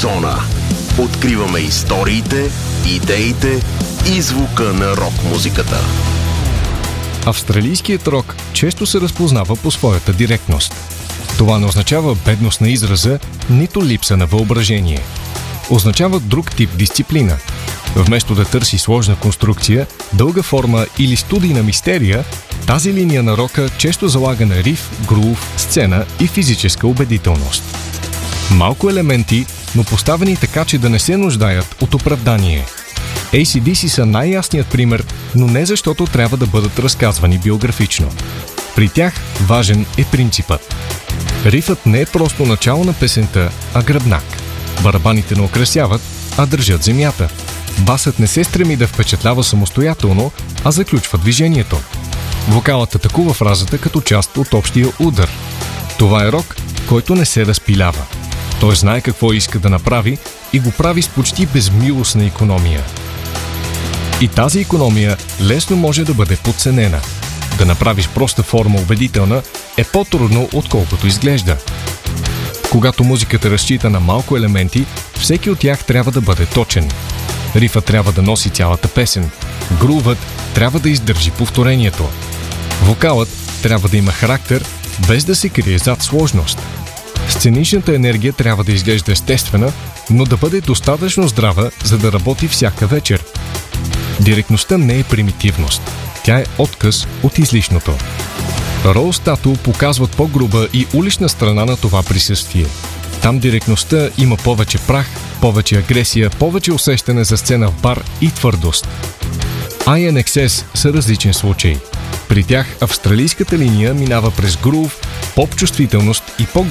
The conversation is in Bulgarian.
зона. Откриваме историите, идеите и звука на рок-музиката. Австралийският рок често се разпознава по своята директност. Това не означава бедност на израза, нито липса на въображение. Означава друг тип дисциплина. Вместо да търси сложна конструкция, дълга форма или студийна мистерия, тази линия на рока често залага на риф, грув, сцена и физическа убедителност. Малко елементи, но поставени така, че да не се нуждаят от оправдание. AC/DC са най-ясният пример, но не защото трябва да бъдат разказвани биографично. При тях важен е принципът. Рифът не е просто начало на песента, а гръбнак. Барабаните не украсяват, а държат земята. Басът не се стреми да впечатлява самостоятелно, а заключва движението. Вокалът атакува фразата като част от общия удар. Това е рок, който не се разпилява. Той знае какво иска да направи и го прави с почти безмилостна икономия. И тази икономия лесно може да бъде подценена. Да направиш проста форма убедителна е по-трудно, отколкото изглежда. Когато музиката разчита на малко елементи, всеки от тях трябва да бъде точен. Рифът трябва да носи цялата песен. Грувът трябва да издържи повторението. Вокалът трябва да има характер, без да се крие зад сложност. Сценичната енергия трябва да изглежда естествена, но да бъде достатъчно здрава, за да работи всяка вечер. Директността не е примитивност. Тя е отказ от излишното. Роуз Тату показват по-груба и улична страна на това присъствие. Там директността има повече прах, повече агресия, повече усещане за сцена в бар и твърдост. INXS са различен случай. При тях австралийската линия минава през грув, поп-чувствителност и